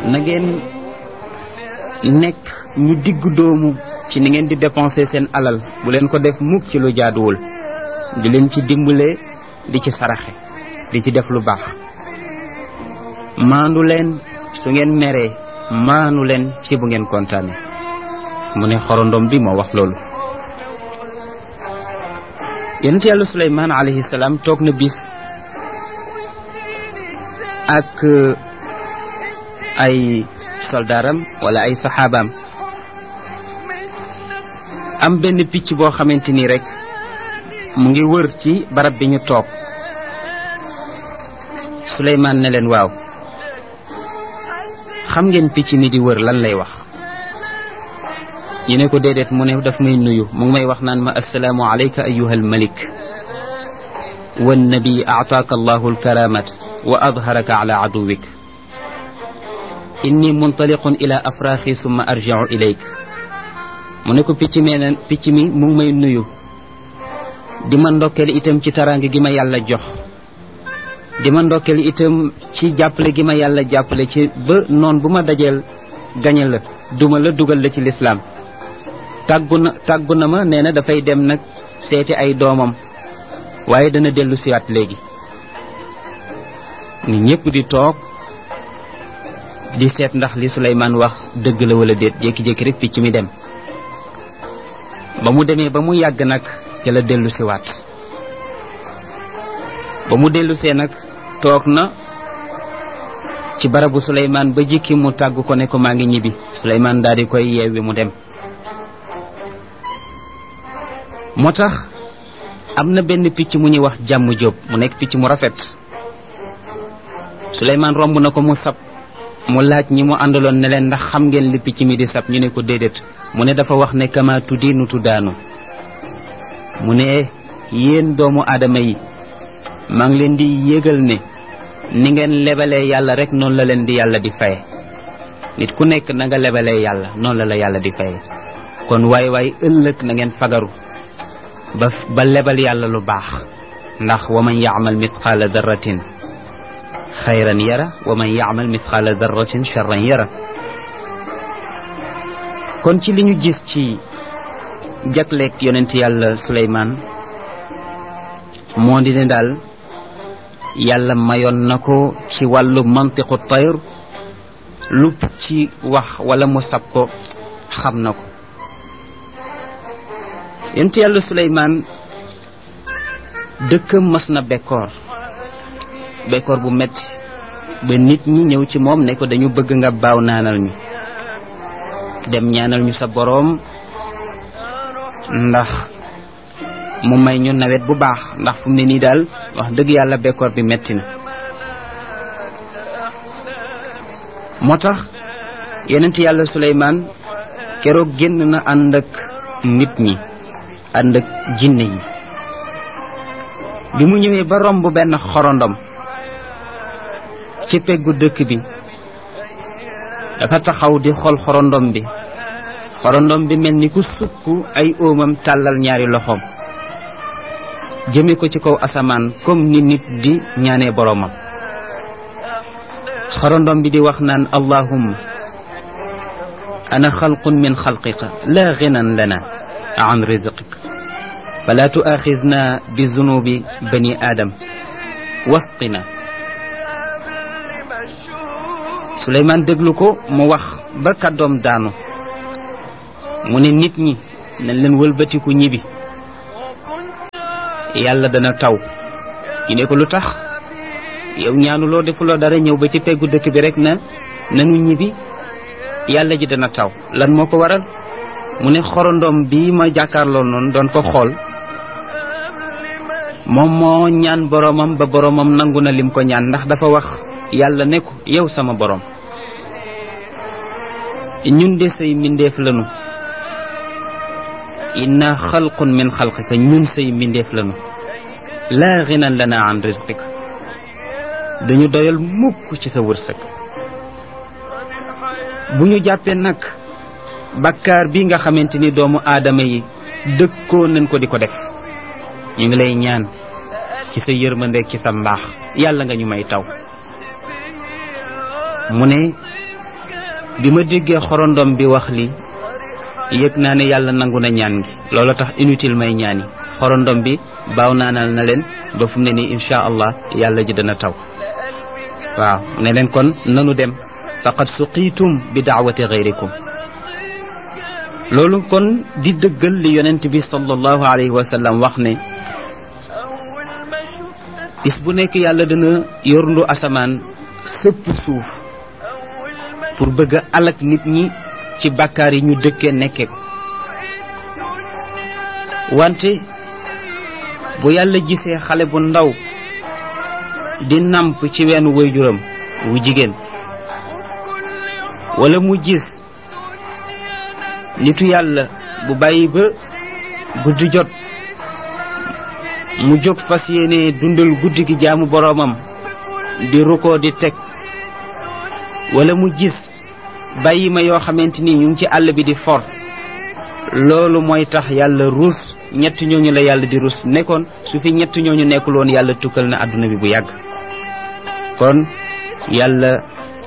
na ngeen nekk ñu diggu doomu ci ni ngeen di dépenser seen alal, bu leen ko def mukk ci lu jaaduwul, di leen ci dimbale, di ci saraxe, di ci def lu baax. maandu leen su ngeen meree, maanu leen ci bu ngeen kontaane. mu ne xorondom bi moo wax loolu. yonent yàlla Suleymaan alayhi salaam toog na bis ak ay soldaaram wala ay saxaabaam, am benn picc boo xamante ni rek mu ngi wër ci barab bi ñu toog. Suleymaan ne leen waaw, xam ngeen picc mi di wër lan lay wax? ñu ne ko déedéet. mu ne daf may nuyu, mu ngi may wax naan ma assalaamu alayka ayyuha almalik wannabi aataaka allahu alkaramat wa adharaka ala aduwik inni muntaliqun ila afraaxi summa arji'u ilayk. mu ne ko picc mi mu ngi may nuyu di ma ndokkeel itam ci taraange gi ma yàlla jox, di ma ndokkeel itam ci jàppale gi ma yàlla jàppale ci ba noon bu ma dajeel gañe la, duma la, dugal la ci lislaam. tàggu na ma, nee na dafay dem nag seeti ay doomam, waaye dana dellu siwaat léegi. ni ñépp di toog di seet ndax li Suleymaan wax dëgg la wala déet. jékki-jékki rek picc mi dem. ba mu demee ba mu yàgg nag ca la dellu siwaat. ba mu dellu see nag toog na ci barabu Suleymaan ba jikki mu tàggu ko ne ko maa ngi ñibbi. Suleymaan daal di koy yeewi mu dem. moo tax am na benn picc mu ñuy wax jàmm jóob, mu nekk picc mu rafet. Suleymaan romb na ko mu sab, mu laaj ñi mu àndaloon ne leen ndax xam ngeen li picc mi di sab? ñu ne ko déedéet. mu ne dafa wax ne kama tudiinu tudaanu. mu ne yéen doomu aadama yi, maa ngi leen di yégal ne ni ngeen lebalee yàlla rek noonu la leen di yàlla di faye. nit ku nekk na nga lebalee yàlla noonu la yàlla di faye. kon waay ëllëg na ngeen fagaru ba lebal yàlla lu baax, ndax wa man ya'mal mithqaala darratin xayran yara wa man ya'mal mithqaala darratin charran yara. kon ci li ñu gis ci jagleeg yonent yàlla Suleymaan moo di ne daal yàlla mayoon na ko ci wàllu mantiqu tayr, lu ci wax wala mu sab ko xam na ko. yonent yàlla Suleymaan dëkkam mas na bekkoor bu metti ba nit ñi ñëw ci moom ne ko dañu bëgg nga baaw naanal ñu dem ñaanal ñu sa boroom ndax mu may ñu nawet bu baax, ndax fu mu ne nii daal wax dëgg yàlla bekkoor bi metti na. moo tax yonent yàlla Suleymaan keroog génn na ànd ak nit ñi, ànd ak jinne yi. bi mu ñëwee ba romb benn xorondom ci peggu dëkk bi, dafa taxaw di xool xorondom bi mel ni ku sukk ay óomam tàllal ñaari loxoom jëme ko ci kaw asamaan comme ni nit di ñaanee boroomam. xorondom bi di wax naan allahumma ana xalqun min xalqika la ghinan lana an rizqika fala tu'akhizna bi zunubi bani adam wasqina. Suleymaan déglu ko mu wax ba kàddoom daanu, mu ne nit ñi nañ leen wëlbatiku ñibbi, yàlla dana taw. ñu ne ko lu tax yow ñaanuloo defuloo dara, ñëw ba ci peggu dëkk bi rek na nanu ñibbi, yàlla ji dana taw. lan moo ko waral? mu ne xorondom bii ma jàkkaarloo noonu doon ko xool, moom moo ñaan boroomam ba boroomam nangu na lim ko ñaan, ndax dafa wax yàlla ne ko yow sama boroom, ñun de say mbindeef lanu, inna xalqun min xalqika, ñun say mbindeef lanu, laa ginan lana an rizqik, dañu doyal mukk ci sa wërsëg. bu ñu jàppee nag bakkaar bi nga xamante ni doomu aadama yi dëkkoo nañ ko di ko def, ñu ngi lay ñaan ci sa yërmande ci sa mbaax yàlla nga ñu may taw. mu ne bi ma déggee xorondom bi wax li yëg naa ne yàlla nangu na ñaan gi loolu tax inutile may ñaani xorondom bi baaw naanal na leen ba fu mu ne nii insha allah yàlla ji dana taw waaw ne leen kon nanu dem faqad suqiitum bi daawati gayrikum loolu kon di dëggal li yonent bi sallallahu alayhi wa sallam wax ne bis bu nekk yàlla dana yorndu asamaan sëpp suuf pour bëgg a alak nit ñi ci bàkkaar yi ñu dëkkee nekkee ko wante bu yàlla gisee xale bu ndaw di namp ci wenn waajuram wu jigéen wala mu gis nitu yàlla bu bàyyi ba guddi jot mu jóg fas yéene dundal guddi gi jaamu boroomam di rukkoo di teg wala mu gis bàyyi ma yoo xamante ni ñu ngi ci àll bi di for loolu mooy tax yàlla ruus ñett ñooñu la yàlla di ruus nekkoon su fi ñett ñooñu nekkul woon yàlla tukkal na àdduna bi bu yàgg kon yàlla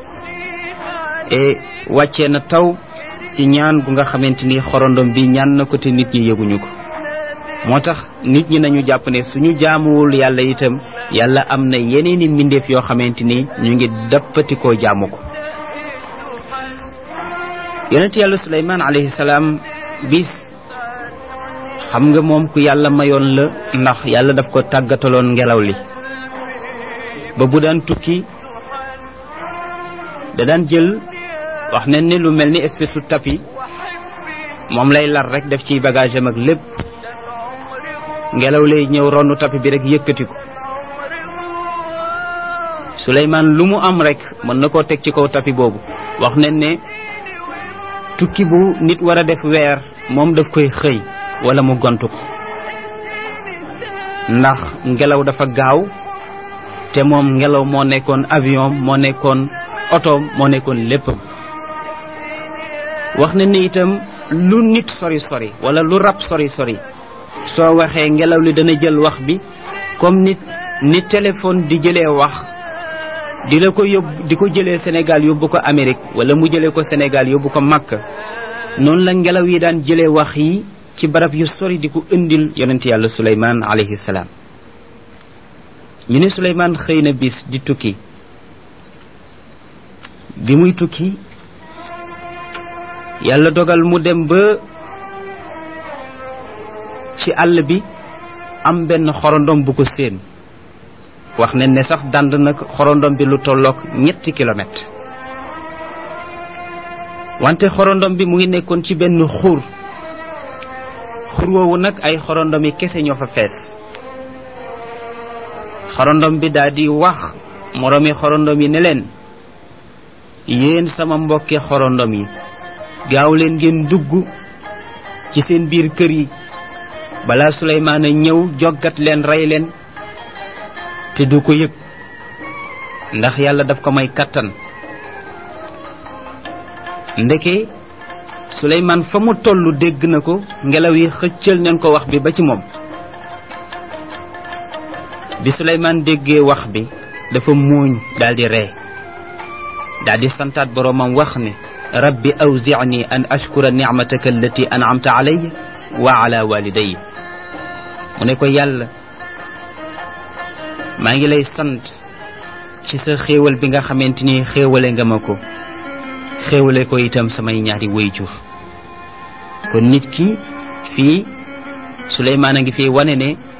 wàccee na taw ci ñaan gu nga xamante ni xorondom bi ñaan na ko te nit ñi yëguñu ko moo tax nit ñi nañu jàpp ne suñu jaamuwul yàlla itam yàlla am na yeneeni mbindeef yoo xamante ni ñu ngi dappatikoo jaamu ko yonent yàlla Suleymaan alayhi salaam bis xam nga moom ku yàlla mayoon la ndax yàlla daf ko tàggataloon ngelaw li ba bu daan tukki da daan jël wax nañ ne lu mel ni espèce su tapis moom lay lar rek def ci bagage am ak lépp ngelaw lay ñëw ronu tapis bi rek yëkkati ko Suleymaan lu mu am rek mën na koo teg ci kaw tapis boobu wax nañ ne tukki bu nit war a def weer moom daf koy xëy wala mu gontu ko ndax ngelaw dafa gaaw te moom ngelaw moo nekkoon avion moo nekkoon oto moo nekkoon léppam wax na ni itam lu nit sori sori wala lu rab sori sori soo waxee ngelaw li dana jël wax bi comme ni téléphone di jëlee wax di la ko yóbbu di ko jëlee Sénégal yóbbu ko Amérique wala mu jëlee ko Sénégal yóbbu ko Makka noonu la ngelaw yi daan jëlee wax yi ci barab yu sori di ko indil yonent yàlla Suleymaan alayhi salaam ñu ne Suleymaan xëy na bis di tukki bi muy tukki yàlla dogal mu dem ba ci àll bi am benn xorondom bu ko séen wax nañ ne sax dand nag xorondom bi lu tolloog 3 kilomètres wante xorondom bi mu ngi nekkoon ci benn xur woowu nag ay xorondom yi kese ñoo fa fees xorondom bi daal di wax moroomi xorondom yi ne leen yéen sama mbokki xorondom yi gaaw leen ngeen dugg ci seen biir kër yi balaa Suleymaan a ñëw joggat leen rey leen te du ko yëg ndax yàlla daf ko may kattan ndeke Suleymaan fa mu tollu dégg na ko ngelaw yi xëccal nañ ko wax bi ba ci moom bi Suleymaan déggee wax bi dafa muuñ daldi ree daldi santaat boroomam wax ne rabbi awzi'ni an ashkura ni'mataka allati an'amta alayya wa ala walidayya mu ne ko yàlla maa ngi lay sant ci sa xéewal bi nga xamante ni xéewale nga ma ko xéewale ko itam samay ñaari wayjur kon nit ki fii Suleymaan a ngi fii wane ne